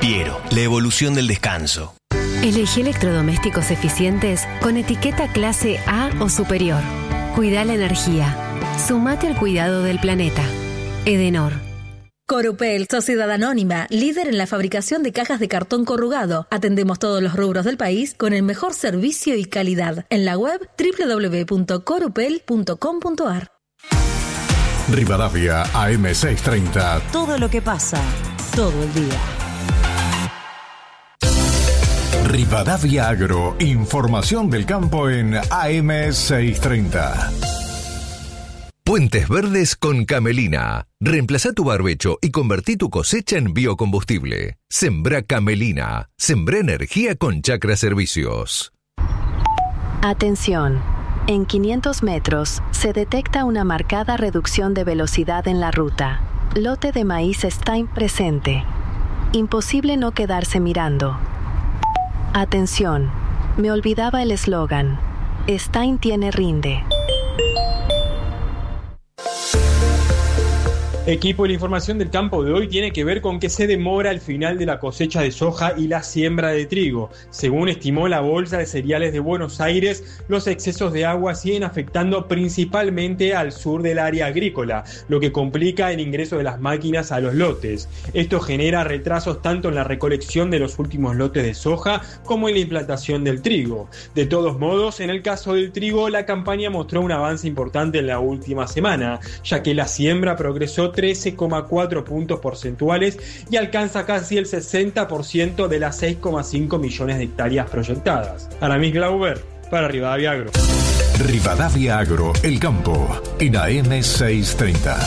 Piero, la evolución del descanso. Elegí electrodomésticos eficientes con etiqueta clase A o superior. Cuida la energía. Sumate al cuidado del planeta. Edenor. Corupel, sociedad anónima, líder en la fabricación de cajas de cartón corrugado. Atendemos todos los rubros del país con el mejor servicio y calidad. En la web www.corupel.com.ar. Rivadavia AM630. Todo lo que pasa, todo el día. Rivadavia Agro, información del campo en AM630. Puentes Verdes con Camelina. Reemplazá tu barbecho y convertí tu cosecha en biocombustible. Sembrá Camelina. Sembrá energía con Chacra Servicios. Atención. En 500 metros se detecta una marcada reducción de velocidad en la ruta. Lote de maíz Stein presente. Imposible no quedarse mirando. Atención. Me olvidaba el eslogan. Stein tiene rinde. Equipo, la información del campo de hoy tiene que ver con que se demora el final de la cosecha de soja y la siembra de trigo. Según estimó la Bolsa de Cereales de Buenos Aires, los excesos de agua siguen afectando principalmente al sur del área agrícola, lo que complica el ingreso de las máquinas a los lotes. Esto genera retrasos tanto en la recolección de los últimos lotes de soja como en la implantación del trigo. De todos modos, en el caso del trigo, la campaña mostró un avance importante en la última semana, ya que la siembra progresó 13,4 puntos porcentuales y alcanza casi el 60% de las 6,5 millones de hectáreas proyectadas. Aramis Glauber, para Rivadavia Agro. Rivadavia Agro, el campo, en AM630.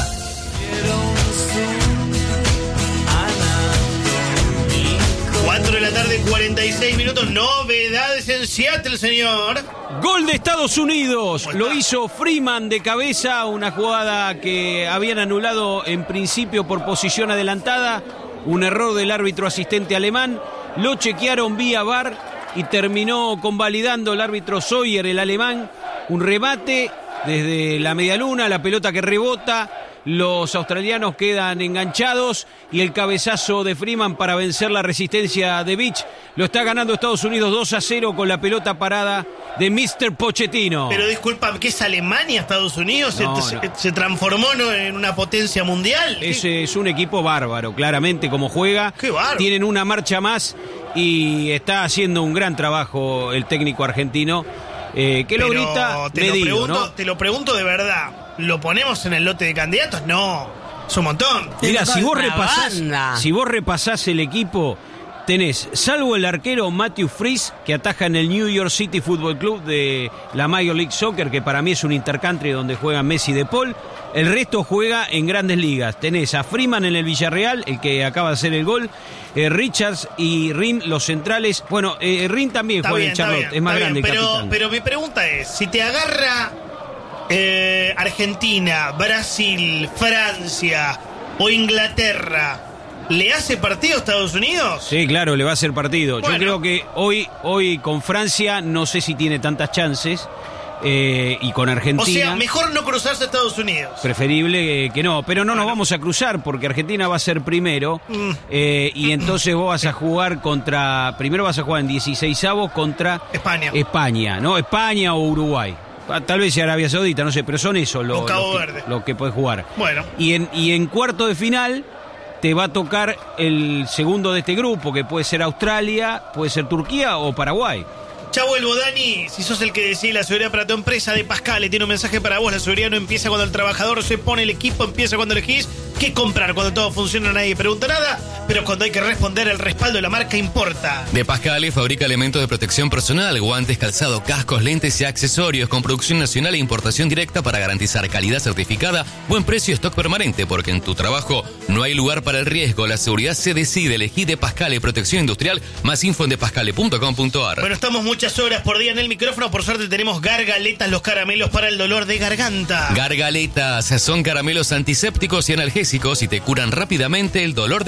4 de la tarde, 46 minutos. Novedades en Seattle, señor. Gol de Estados Unidos. Lo hizo Freeman de cabeza. Una jugada que habían anulado en principio por posición adelantada. Un error del árbitro asistente alemán. Lo chequearon vía VAR y terminó convalidando el árbitro Sawyer, el alemán. Un remate desde la medialuna, la pelota que rebota. Los australianos quedan enganchados y el cabezazo de Freeman para vencer la resistencia de Beach. Lo está ganando Estados Unidos 2-0 con la pelota parada de Mr. Pochettino. Pero disculpa, ¿qué es Alemania, Estados Unidos? ¿Se transformó en una potencia mundial? Es un equipo bárbaro, claramente, como juega. ¡Qué bárbaro! Tienen una marcha y está haciendo un gran trabajo el técnico argentino. Que lo grita medido, ¿no? Te lo pregunto de verdad. ¿Lo ponemos en el lote de candidatos? No, es un montón. Mira, si vos repasás el equipo, tenés, salvo el arquero Matthew Freese, que ataja en el New York City Football Club de la Major League Soccer, que para mí es un intercountry donde juegan Messi y De Paul. El resto juega en grandes ligas. Tenés a Freeman en el Villarreal, el que acaba de hacer el gol. Richards y Rin, los centrales. Bueno, Rin también juega en Charlotte, es más grande. Pero mi pregunta es, si te agarra Argentina, Brasil, Francia o Inglaterra, ¿le hace partido a Estados Unidos? Sí, claro, le va a hacer partido. Bueno. Yo creo que hoy con Francia no sé si tiene tantas chances. Y con Argentina. O sea, mejor no cruzarse a Estados Unidos. Preferible que no, pero no nos vamos a cruzar porque Argentina va a ser primero. Y entonces vos vas a jugar primero vas a jugar en 16avos contra España, ¿no? España o Uruguay. Tal vez sea Arabia Saudita, no sé, pero son eso lo que podés jugar. Bueno. Y en cuarto de final te va a tocar el segundo de este grupo, que puede ser Australia, puede ser Turquía o Paraguay. Ya vuelvo, Dani. Si sos el que decide la seguridad para tu empresa, de Pascale tiene un mensaje para vos. La seguridad no empieza cuando el trabajador se pone el equipo, empieza cuando elegís qué comprar. Cuando todo funciona nadie pregunta nada, pero cuando hay que responder, el respaldo de la marca importa. De Pascale fabrica elementos de protección personal, guantes, calzado, cascos, lentes y accesorios con producción nacional e importación directa para garantizar calidad certificada, buen precio y stock permanente, porque en tu trabajo no hay lugar para el riesgo. La seguridad se decide. Elegí De Pascale Protección Industrial. Más info en depascale.com.ar. Bueno, estamos muchas horas por día en el micrófono. Por suerte tenemos Gargaletas, los caramelos para el dolor de garganta. Gargaletas son caramelos antisépticos y analgésicos y te curan rápidamente el dolor de garganta.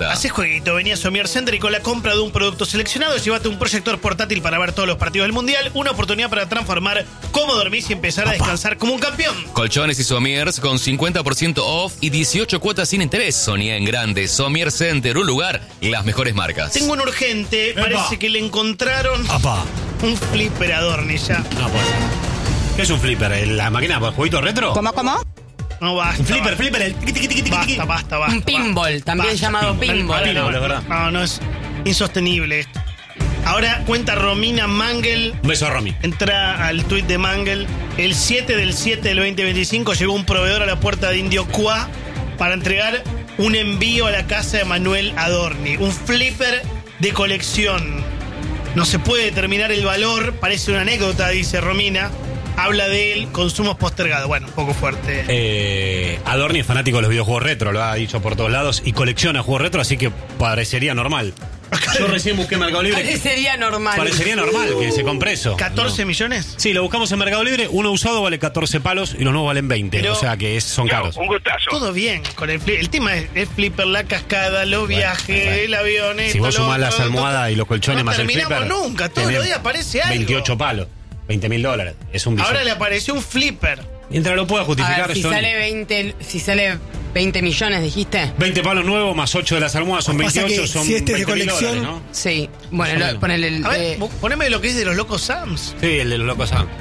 oferta. Haces jueguito, venía a Somier Center y con la compra de un producto seleccionado, llévate un proyector portátil para ver todos los partidos del Mundial, una oportunidad para transformar cómo dormís y empezar a descansar como un campeón. Colchones y somiers con 50% off y 18 cuotas sin interés. Sonia en grande, Somier Center, un lugar y las mejores marcas. Tengo un urgente, parece que le encontraron un flipper a Dorni ya. No puede ser. ¿Qué es un flipper? ¿La máquina para jueguito retro? ¿Cómo? No, basta. Un flipper, el Basta. Un pinball, también llamado pinball. Pinball, es verdad. No, es insostenible esto. Ahora cuenta Romina Mangel. Un beso a Romy. Entra al tuit de Mangel. El 7 del 2025 llegó un proveedor a la puerta de Indio Cuá para entregar un envío a la casa de Manuel Adorni. Un flipper de colección. No se puede determinar el valor, parece una anécdota, dice Romina. Habla de él, consumos postergados. Bueno, un poco fuerte. Adorni es fanático de los videojuegos retro, lo ha dicho por todos lados, y colecciona juegos retro, así que parecería normal. Yo recién busqué en Mercado Libre. Parecería normal que se compre eso. ¿14 millones? Sí, lo buscamos en Mercado Libre. Uno usado vale 14 palos y los nuevos valen 20. Pero, o sea que son caros. Un gustazo. Todo bien con el flipper. El tema es el flipper, la cascada, los viajes, el avión. Si vos sumás las almohadas y los colchones no más el flipper. No terminamos nunca, todos los días aparece algo. 28 palos, $20.000. Es un billete. Ahora le apareció un flipper. Mientras lo pueda justificar, si sale 20 millones, dijiste. 20 palos nuevos más 8 de las almohadas son 28, son si este es de $20.000, colección, ¿no? Sí. Bueno, ponele el. A ver, poneme lo que es de los Locos Sams. Sí, el de los Locos Sams.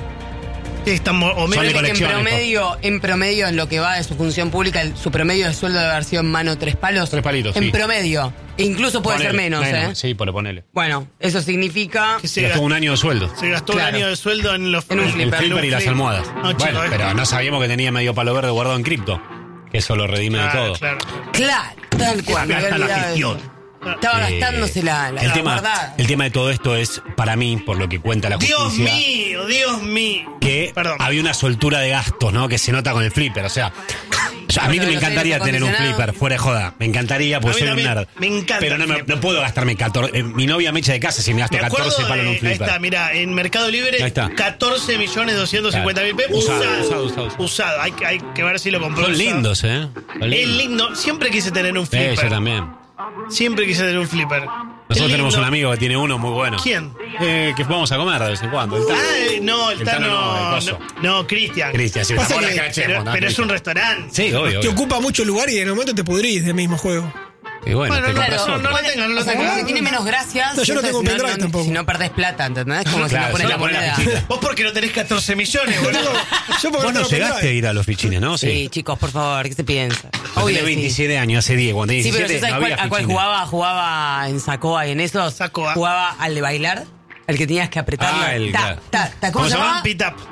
En promedio, en lo que va de su función pública, su promedio de sueldo debe haber sido en mano 3 palos. 3 palitos, en sí. promedio. Incluso puede ser menos, ¿eh? Sí, ponele. Bueno, eso significa que se gastó un año de sueldo. Se gastó un año de sueldo en los un flipper. El flipper y las almohadas. No, bueno, chico, pero no sabíamos que tenía medio palo verde guardado en cripto. Que eso lo redime de todo. Claro, tal cual. Me había olvidado. Estaba gastándose la guardada. El tema de todo esto es, para mí, por lo que cuenta la justicia... Dios mío. Que había una soltura de gastos, ¿no? Que se nota con el flipper, o sea... A mí me encantaría tener un flipper, fuera de joda. Me encantaría, pues soy un nerd. Me encanta. Pero no puedo gastarme 14... mi novia me echa de casa si me gasto 14 palos en un flipper. Ahí está, mirá, en Mercado Libre, 14.250.000 pesos. Usado. Hay que ver si lo compró. Son lindos, ¿eh? Es lindo. Siempre quise tener un flipper. Yo también. Siempre quise tener un flipper. Nosotros tenemos un amigo que tiene uno muy bueno. ¿Quién? Que vamos a comer de vez en cuando. El Tano. No, Cristian. Cristian, sí. Pero es un restaurante. Sí, obvio. Te ocupa mucho lugar y en el momento te pudrís del mismo juego. Y bueno, no lo tengo. Que tiene menos gracias. No, yo no tengo un pendrive tampoco. Si no perdés plata, ¿entendés? Como si no pones la moneda. Vos porque no tenés 14 millones, boludo. Vos no llegaste a ir a los fichines, ¿no? Sí, chicos, por favor, ¿qué se piensa? Obvio, tenés 27 años, hace 10, cuando tenés 17 sí, pero ¿sabes a cuál jugaba en Sacoa y en eso? Jugaba al de bailar, el que tenías que apretarlo. ¿Cómo se llama?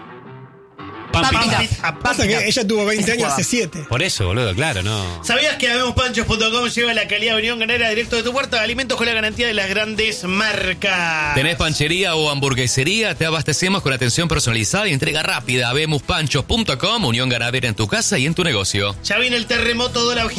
Pasa que ella tuvo 20 años hace 7. Por eso, boludo, claro, no. ¿Sabías que habemospanchos.com lleva la calidad de Unión Ganadera directo de tu puerta? Alimentos con la garantía de las grandes marcas. ¿Tenés panchería o hamburguesería? Te abastecemos con atención personalizada y entrega rápida. Habemospanchos.com, Unión Ganadera en tu casa y en tu negocio. Ya viene el terremoto, dólar